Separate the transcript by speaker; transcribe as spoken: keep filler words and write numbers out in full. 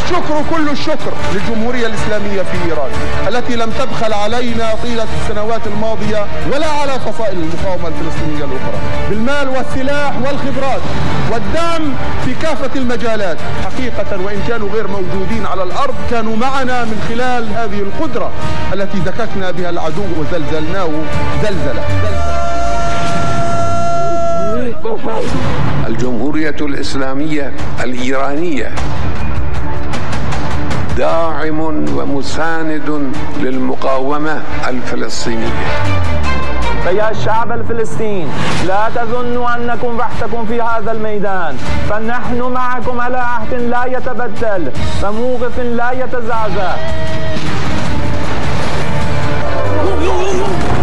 Speaker 1: والشكر كل الشكر للجمهورية الإسلامية في إيران التي لم تبخل علينا طيلة السنوات الماضية ولا على فصائل المقاومة الفلسطينية الأخرى بالمال والسلاح والخبرات والدعم في كافة المجالات. حقيقة وإن كانوا غير موجودين على الأرض كانوا معنا من خلال هذه القدرة التي دككنا بها العدو وزلزلناه زلزلة.
Speaker 2: الجمهورية الإسلامية الإيرانية داعم ومساند للمقاومة الفلسطينية.
Speaker 3: فيا الشعب الفلسطيني لا تظنوا أنكم وحدكم في هذا الميدان، فنحن معكم على عهد لا يتبدل وموقف لا يتزعزع.